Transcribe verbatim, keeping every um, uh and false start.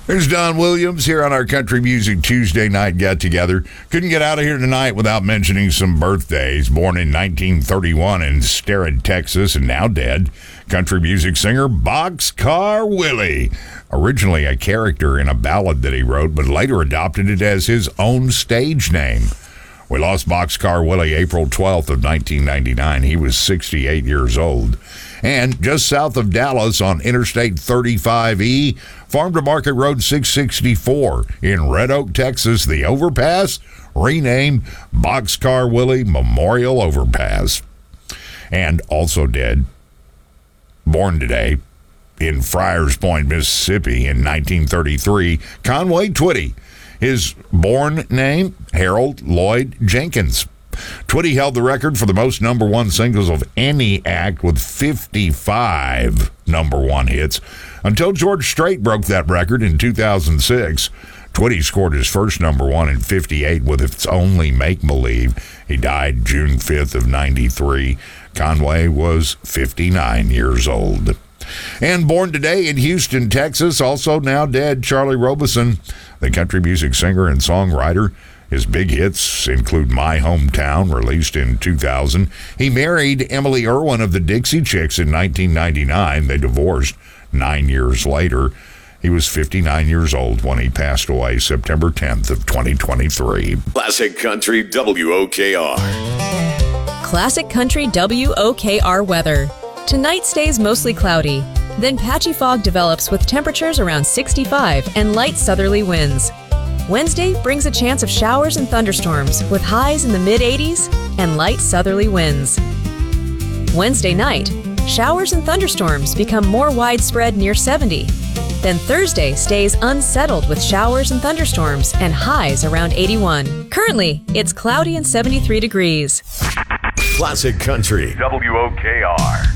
There's Don Williams here on our Country Music Tuesday night get-together. Couldn't get out of here tonight without mentioning some birthdays. Born in nineteen thirty-one in Sterrett, Texas, and now dead, country music singer Boxcar Willie. Originally a character in a ballad that he wrote, but later adopted it as his own stage name. We lost Boxcar Willie April twelfth of nineteen ninety-nine. He was sixty-eight years old. And just south of Dallas on Interstate thirty-five E, Farm to Market Road six sixty-four in Red Oak, Texas, the overpass renamed Boxcar Willie Memorial Overpass. And also dead, born today in Friars Point, Mississippi in nineteen thirty-three, Conway Twitty. His born name, Harold Lloyd Jenkins. Twitty held the record for the most number one singles of any act with fifty-five number one hits until George Strait broke that record in two thousand six. Twitty scored his first number one in fifty-eight with It's Only Make Believe. He died June fifth of ninety-three. Conway was fifty-nine years old. And born today in Houston, Texas, also now dead, Charlie Robeson, the country music singer and songwriter. His big hits include My Hometown, released in two thousand. He married Emily Irwin of the Dixie Chicks in nineteen ninety-nine. They divorced nine years later. He was fifty-nine years old when he passed away September tenth of twenty twenty-three. Classic Country W O K R. Classic Country W O K R weather. Tonight stays mostly cloudy. Then patchy fog develops with temperatures around sixty-five and light southerly winds. Wednesday brings a chance of showers and thunderstorms with highs in the mid eighties and light southerly winds. Wednesday night, showers and thunderstorms become more widespread near seventy. Then Thursday stays unsettled with showers and thunderstorms and highs around eighty-one. Currently, it's cloudy and seventy-three degrees. Classic Country W O K R.